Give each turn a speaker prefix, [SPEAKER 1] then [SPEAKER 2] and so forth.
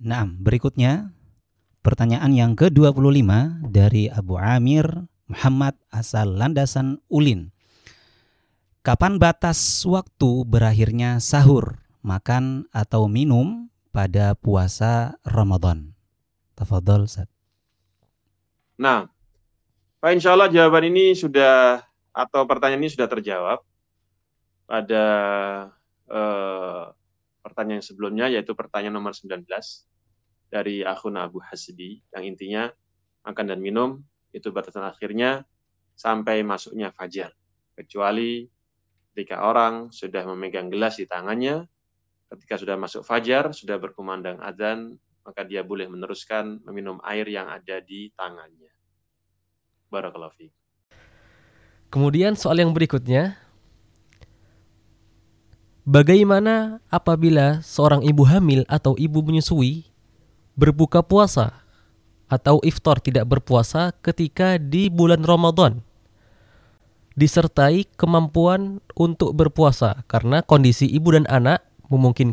[SPEAKER 1] Nah, berikutnya pertanyaan yang ke-25 dari Abu Amir Muhammad asal Landasan Ulin. Kapan batas waktu berakhirnya sahur, makan atau minum pada puasa Ramadan? Tafadhol, Ustaz.
[SPEAKER 2] Nah, Pak, insya Allah jawaban ini sudah, atau pertanyaan ini sudah terjawab pada pertanyaan sebelumnya, yaitu pertanyaan nomor 19 dari akhun Abu Hasbi, yang intinya makan dan minum itu batasan akhirnya sampai masuknya fajar, kecuali ketika orang sudah memegang gelas di tangannya, ketika sudah masuk fajar, sudah berkumandang adzan, maka dia boleh meneruskan meminum air yang ada di tangannya. Barakallahu fiik.
[SPEAKER 3] Kemudian soal yang berikutnya, bagaimana apabila seorang ibu hamil atau ibu menyusui berbuka puasa atau iftar tidak berpuasa ketika di bulan Ramadan, disertai kemampuan untuk berpuasa karena kondisi ibu dan anak memungkinkan